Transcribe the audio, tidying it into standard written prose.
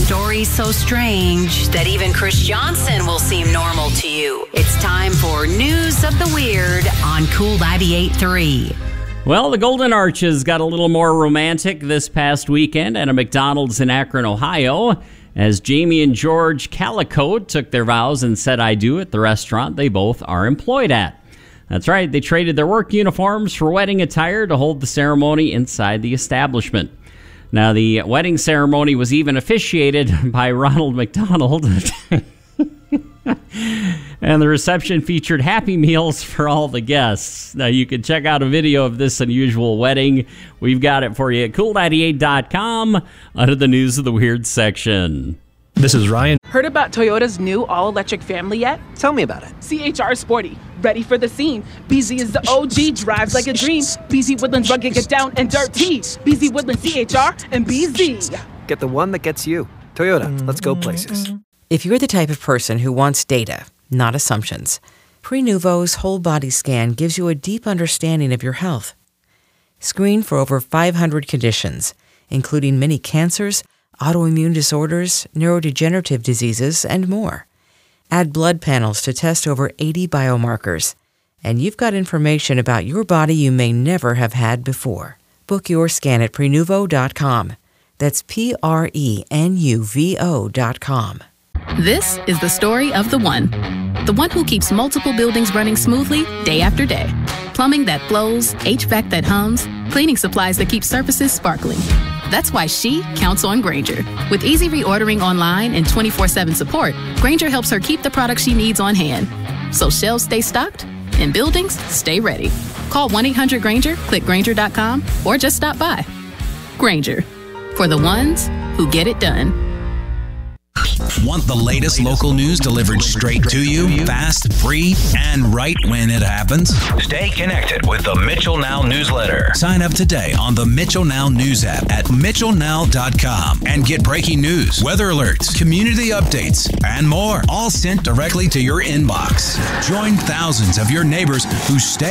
stories so strange that even Chris Johnson will seem normal to you. It's time for News of the Weird on Cool 98.3. Well, the Golden Arches got a little more romantic this past weekend at a McDonald's in Akron, Ohio, as Jamie and George Calicote took their vows and said I do at the restaurant they both are employed at. That's right, they traded their work uniforms for wedding attire to hold the ceremony inside the establishment. Now, the wedding ceremony was even officiated by Ronald McDonald. And the reception featured Happy Meals for all the guests. Now, you can check out a video of this unusual wedding. We've got it for you at cool98.com under the News of the Weird section. This is Ryan. Heard about Toyota's new all-electric family yet? Tell me about it. CHR Sporty, ready for the scene. BZ is the OG, drives like a dream. BZ Woodlands rugged, get down and dirty. BZ Woodlands CHR and BZ. Get the one that gets you. Toyota, let's go places. If you're the type of person who wants data, not assumptions, Prenuvo's whole body scan gives you a deep understanding of your health. Screen for over 500 conditions, including many cancers, autoimmune disorders, neurodegenerative diseases, and more. Add blood panels to test over 80 biomarkers, and you've got information about your body you may never have had before. Book your scan at Prenuvo.com. That's Prenuvo.com. This is the story of the one who keeps multiple buildings running smoothly day after day. Plumbing that flows, HVAC that hums, cleaning supplies that keep surfaces sparkling. That's why she counts on Grainger. With easy reordering online and 24/7 support, Grainger helps her keep the products she needs on hand. So shelves stay stocked and buildings stay ready. Call 1-800-GRAINGER, click Grainger.com, or just stop by. Grainger, for the ones who get it done. Want the latest local news delivered straight to you, fast, free, and right when it happens? Stay connected with the Mitchell Now newsletter. Sign up today on the Mitchell Now news app at mitchellnow.com and get breaking news, weather alerts, community updates, and more, all sent directly to your inbox. Join thousands of your neighbors who stay